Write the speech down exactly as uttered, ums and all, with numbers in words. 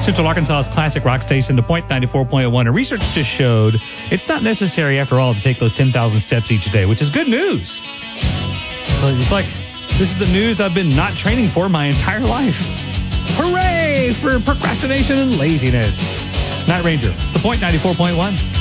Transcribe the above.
Central Arkansas's classic rock station, The Point ninety-four point one. And research just showed it's not necessary, after all, to take those ten thousand steps each day, which is good news. So it's like, this is the news I've been not training for my entire life. Hooray for procrastination and laziness. Night Ranger, it's The Point ninety-four point one.